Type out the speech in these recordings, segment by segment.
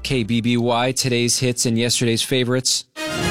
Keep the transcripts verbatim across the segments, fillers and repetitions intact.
K B B Y, today's hits and yesterday's favorites.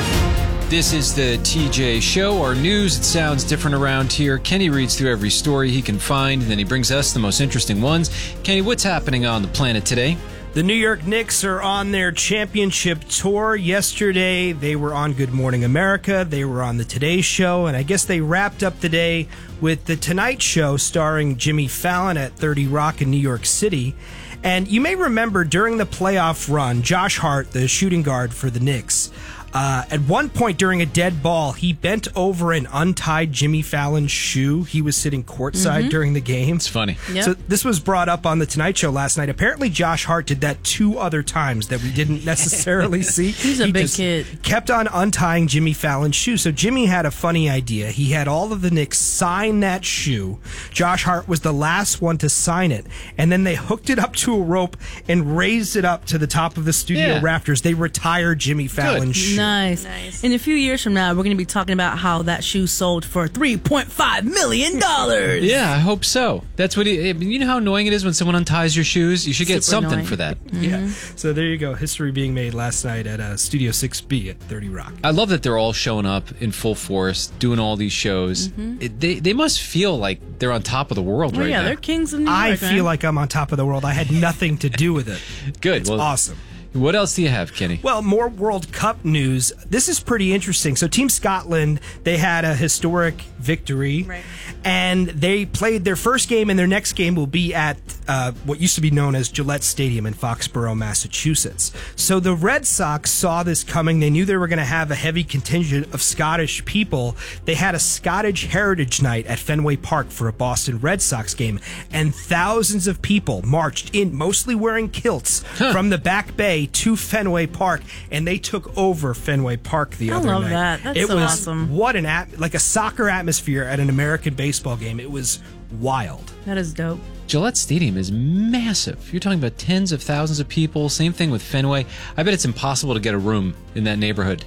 This is the T J Show, our news. It sounds different around here. Kenny reads through every story he can find, and then he brings us the most interesting ones. Kenny, what's happening on the planet today? The New York Knicks are on their championship tour. Yesterday, they were on Good Morning America. They were on the Today Show. And I guess they wrapped up the day with the Tonight Show starring Jimmy Fallon at thirty Rock in New York City. And you may remember during the playoff run, Josh Hart, the shooting guard for the Knicks, Uh, at one point during a dead ball, he bent over and untied Jimmy Fallon's shoe. He was sitting courtside mm-hmm. during the game. It's funny. Yep. So this was brought up on the Tonight Show last night. Apparently, Josh Hart did that two other times that we didn't necessarily see. He's a he big just kid. Kept on untying Jimmy Fallon's shoe. So Jimmy had a funny idea. He had all of the Knicks sign that shoe. Josh Hart was the last one to sign it. And then they hooked it up to a rope and raised it up to the top of the studio yeah. rafters. They retired Jimmy Fallon's Good. shoe. Nice. nice. In a few years from now, we're going to be talking about how that shoe sold for three point five million dollars. Yeah, I hope so. That's what he, I mean, you know how annoying it is when someone unties your shoes? You should get Super something annoying. for that. Mm-hmm. Yeah. So there you go. History being made last night at uh, Studio six B at thirty Rock. I love that they're all showing up in full force, doing all these shows. Mm-hmm. It, they they must feel like they're on top of the world well, right yeah, now. they're kings of New York. I man. feel like I'm on top of the world. I had nothing to do with it. Good. It's well, awesome. What else do you have, Kenny? Well, more World Cup news. This is pretty interesting. So Team Scotland, they had a historic victory. Right. And they played their first game, and their next game will be at uh, what used to be known as Gillette Stadium in Foxborough, Massachusetts. So the Red Sox saw this coming. They knew they were going to have a heavy contingent of Scottish people. They had a Scottish Heritage Night at Fenway Park for a Boston Red Sox game, and thousands of people marched in, mostly wearing kilts, huh. from the Back Bay to Fenway Park, and they took over Fenway Park the I other love night. that. That's it so was awesome. What an at like a soccer atmosphere at an American baseball game. It was wild. That is dope. Gillette Stadium is massive. You're talking about tens of thousands of people. Same thing with Fenway. I bet it's impossible to get a room in that neighborhood.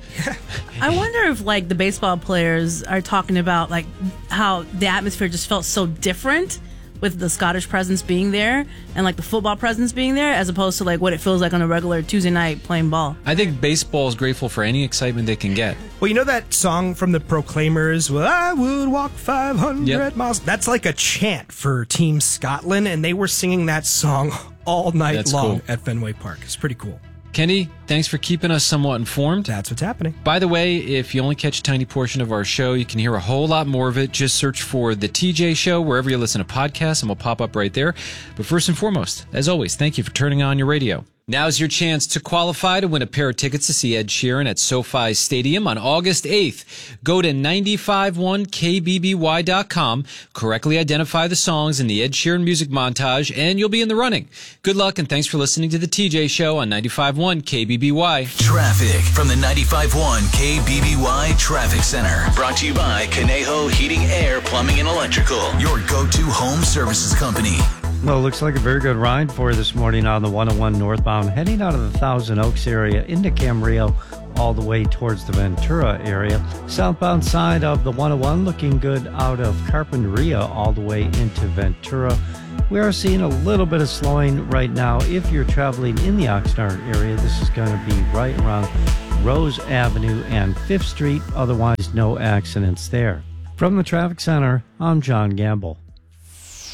I wonder if like the baseball players are talking about like how the atmosphere just felt so different with the Scottish presence being there and like the football presence being there as opposed to like what it feels like on a regular Tuesday night playing ball. I think baseball is grateful for any excitement they can get. Well, you know that song from the Proclaimers, well, I would walk five hundred yep. miles? That's like a chant for Team Scotland, and they were singing that song all night That's long cool. at Fenway Park. It's pretty cool. Kenny, thanks for keeping us somewhat informed. That's what's happening. By the way, if you only catch a tiny portion of our show, you can hear a whole lot more of it. Just search for The T J Show wherever you listen to podcasts, and we'll pop up right there. But first and foremost, as always, thank you for turning on your radio. Now's your chance to qualify to win a pair of tickets to see Ed Sheeran at SoFi Stadium on August eighth. Go to nine five one K B B Y dot com, correctly identify the songs in the Ed Sheeran music montage, and you'll be in the running. Good luck, and thanks for listening to The T J Show on ninety-five point one K B B Y. Traffic from the ninety-five point one K B B Y Traffic Center. Brought to you by Conejo Heating, Air, Plumbing, and Electrical, your go-to home services company. Well, it looks like a very good ride for you this morning on the one oh one northbound, heading out of the Thousand Oaks area into Camarillo, all the way towards the Ventura area. Southbound side of the one oh one looking good out of Carpinteria all the way into Ventura. We are seeing a little bit of slowing right now. If you're traveling in the Oxnard area, this is going to be right around Rose Avenue and Fifth Street. Otherwise, no accidents there. From the Traffic Center, I'm John Gamble.